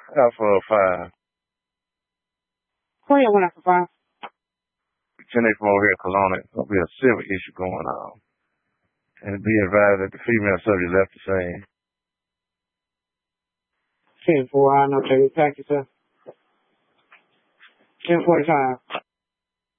Out for 5. Who you want for 5? 10 from over here, Kelowna. There'll be a civil issue going on. And be advised that the female subject left the scene. 10-4, I know, Terry. Thank you, sir. 10:45.